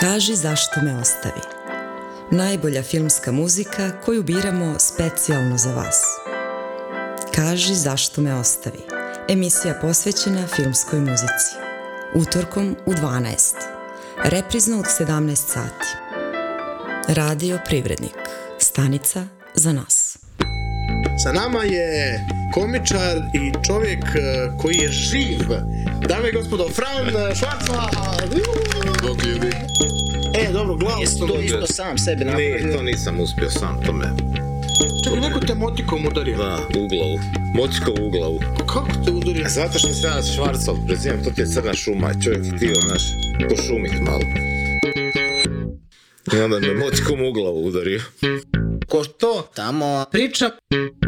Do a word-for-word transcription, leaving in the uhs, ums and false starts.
Kaži zašto me ostavi. Najbolja filmska muzika koju biramo specijalno za vas. Kaži zašto me ostavi. Emisija posvećena filmskoj muzici. Utorkom u dvanaest. Reprizno u sedamnaest sati. Radio Privrednik. Stanica za nas. Sa nama je komičar i čovjek koji je živ. Dame i gospodo, Fran Švarcman. Bog ljudi. E, dobro, glavu. Jesi to isto sam sebi napravio? Ne, to nisam uspio sam, to me... Čekaj, neko te motikom udario. Da, u glavu. Motika u glavu. Kako te udario? Zato što se ja Švarcov prezivam, to ti je crna šuma i čovjek htio, znaš, pošumit malo. I onda me motikom u glavu udario. Ko što tamo priča